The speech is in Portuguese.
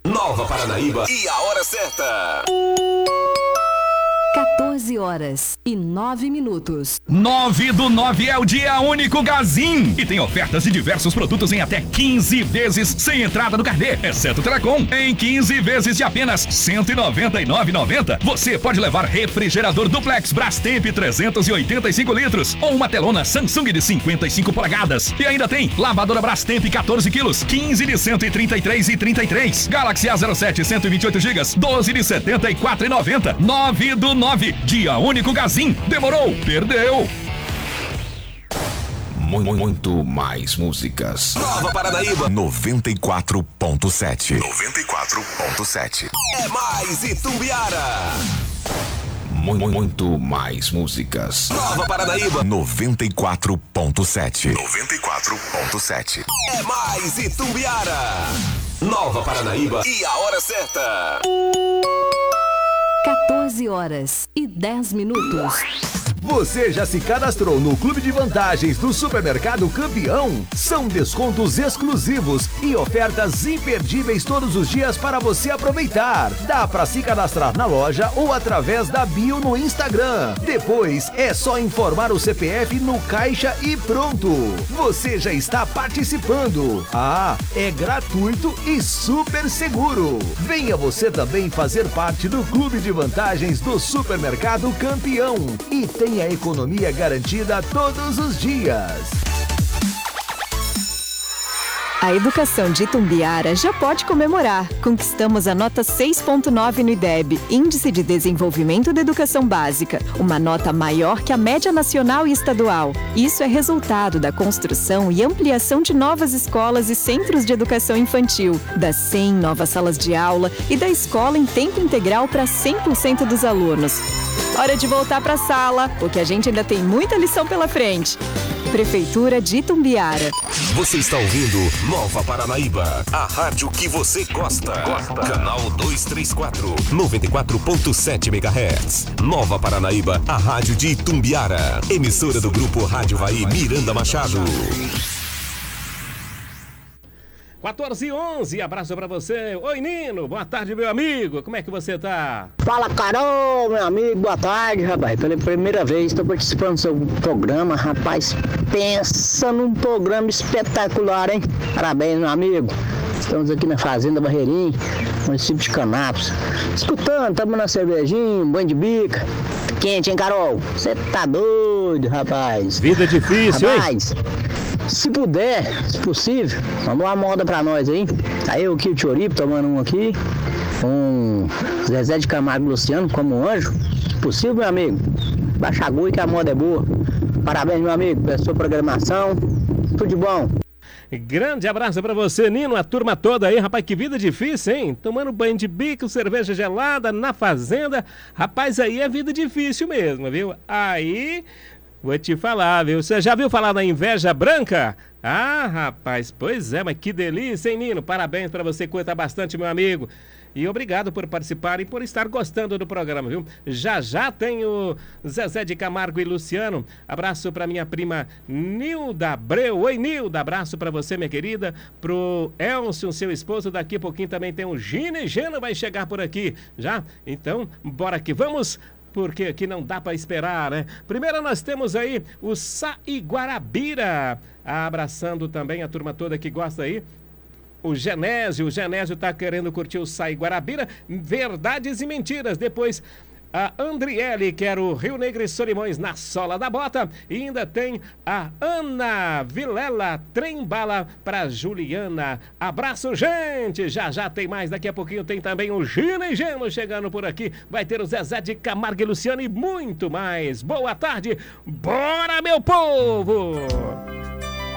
Nova Paranaíba e a hora certa. 14h09. 9/9 é o dia único Gazin e tem ofertas de diversos produtos em até 15 vezes sem entrada no carnê, exceto Telecom. Em 15 vezes de apenas R$ 199,90, você pode levar refrigerador duplex Brastemp 385 litros ou uma telona Samsung de 55 polegadas. E ainda tem lavadora Brastemp 14 quilos, 15 de 133,33. Galaxy A07 128 GB, 12 de 74,90. 9/9, dia único Gazin. Demorou, perdeu. Muito mais músicas. Nova Paranaíba 94.7. 94.7. é mais Itumbiara. Muito mais músicas. Nova Paranaíba 94.7. 94.7. é mais Itumbiara. Nova Paranaíba e a hora certa. 14h10. Você já se cadastrou no Clube de Vantagens do Supermercado Campeão? São descontos exclusivos e ofertas imperdíveis todos os dias para você aproveitar. Dá para se cadastrar na loja ou através da bio no Instagram. Depois é só informar o CPF no caixa e pronto. Você já está participando. É gratuito e super seguro. Venha você também fazer parte do Clube de Vantagens do Supermercado Campeão e tenha a economia garantida todos os dias. A educação de Itumbiara já pode comemorar. Conquistamos a nota 6.9 no IDEB, Índice de Desenvolvimento da Educação Básica, uma nota maior que a média nacional e estadual. Isso é resultado da construção e ampliação de novas escolas e centros de educação infantil, das 100 novas salas de aula e da escola em tempo integral para 100% dos alunos. Hora de voltar para a sala, porque a gente ainda tem muita lição pela frente. Prefeitura de Itumbiara. Você está ouvindo Nova Paranaíba, a rádio que você gosta. Canal 234, 94.7 MHz. Nova Paranaíba, a rádio de Itumbiara. Emissora do Grupo Rádio Vai Miranda Machado. 14h11, abraço pra você. Oi, Nino, boa tarde, meu amigo. Como é que você tá? Fala, Carol, meu amigo, boa tarde, rapaz. Pela primeira vez estou participando do seu programa, rapaz. Pensa num programa espetacular, hein? Parabéns, meu amigo. Estamos aqui na Fazenda Barreirinha, município de Canápolis. Escutando, estamos na cervejinha, um banho de bica. Quente, hein, Carol? Você tá doido, rapaz. Vida difícil, rapaz, hein? Se puder, se possível, manda uma moda pra nós aí. Tá eu aqui, o Tioripo, tomando um aqui. Um Zezé de Camargo e Luciano, como um anjo. Se possível, meu amigo. Baixa a agulha que a moda é boa. Parabéns, meu amigo, pela sua programação. Tudo de bom. Grande abraço pra você, Nino, a turma toda aí. Rapaz, que vida difícil, hein? Tomando banho de bico, cerveja gelada, na fazenda. Rapaz, aí é vida difícil mesmo, viu? Aí... vou te falar, viu? Você já viu falar da inveja branca? Ah, rapaz, pois é, mas que delícia, hein, Nino? Parabéns pra você, curta bastante, meu amigo. E obrigado por participar e por estar gostando do programa, viu? Já tem o Zezé de Camargo e Luciano. Abraço pra minha prima Nilda Abreu. Oi, Nilda, abraço pra você, minha querida. Pro Elcio, seu esposo. Daqui a pouquinho também tem o Gina e Gena vai chegar por aqui, já? Então, bora que vamos... porque aqui não dá para esperar, né? Primeiro nós temos aí o Saiguarabira, abraçando também a turma toda que gosta aí. O Genésio tá querendo curtir o Saiguarabira, Verdades e Mentiras. Depois a Andriele, que era o Rio Negro e Solimões na sola da bota. E ainda tem a Ana Vilela, Trem Bala para Juliana. Abraço, gente! Já tem mais, daqui a pouquinho tem também o Gina e Geno chegando por aqui. Vai ter o Zezé de Camargo e Luciano e muito mais. Boa tarde, bora, meu povo!